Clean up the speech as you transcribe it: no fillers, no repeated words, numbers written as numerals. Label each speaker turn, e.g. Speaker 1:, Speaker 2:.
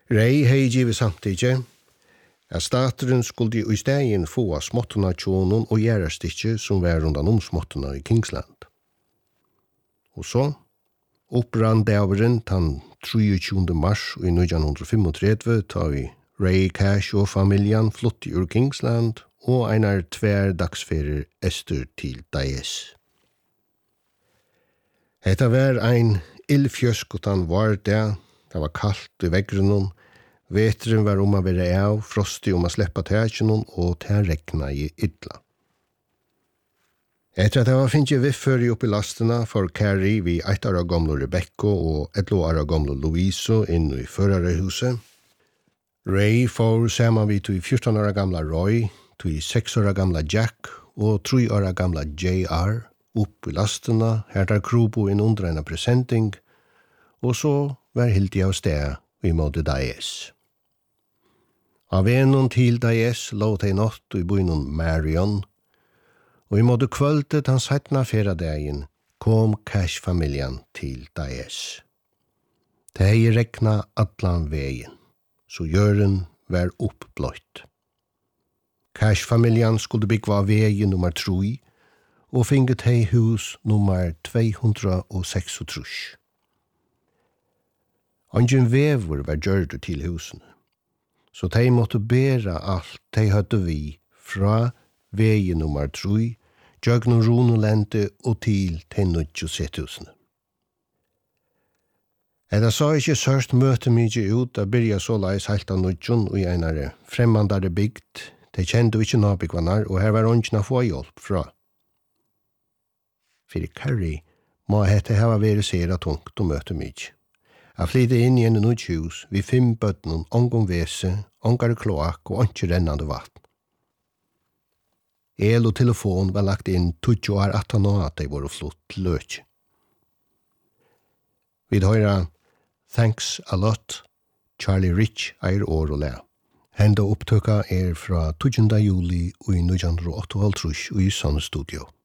Speaker 1: Ray hei givet samtidig at stateren skulle i stegen få småttuna tjonen og gjerastikje som var rundan småttuna i Kingsland. Og så opprann dæveren den 23. mars i 1935 ta vi Ray Cash og familjen flytti ur Kingsland og einar 2 dagsferier øster til Daesh. Hetta var ein ildfjøskutan var det var kallt i veggrunnen, vetren var å være av, frostig å sleppa tæsjonen, og det regna i illa. Etter at jeg var finnet viffør oppi lastena for Carrie vi 1 år gamle Rebecca og 11 år gamle Louise inn i førarehuset. Ray får sammen vi til 14 år gamle Roy, til 6 år gamle Jack og 3 år gamle J.R. opp i lastena, her der krobo inn under en presenting, og så var hilti av sted vi måtte Daesh. Av venon til Daesh låt ei natt i byen Marion, og i måtte kvöldet han settna feradagen kom Cash-familjen til Daesh. Det hei rekna allan vegin, så jøren var uppbløtt. Cash-familjen skulle byggva vegin nummer 3, og finget hei hus nummer 236. Ingen vever var gjørd til husene, så de måtte bæra alt de hadde vi fra vei nummer 3, Jøgn og Ronolente og til de nødjo setthusene. Eda sa ikke sørst møte mykje ut av byrja så leis helt av nødjon og i einare fremmandare bygd, de kjente ikke nabikvannar og her var ongna få hjelp fra. Fyrir Carrie må hette hava vært sera tungt og møte mykje. Jeg flyttet inn i en nødhus, vi 5 bøtten, ångom vese, ångare kloak og ånke rennande vatten. El og telefon var lagt inn 20 år 18 år at de var flott til løk. Vi høyra Thanks a lot, Charlie Rich eier år og le. Henda opptøkka fra 20. juli i 1958 i Sonne Studio.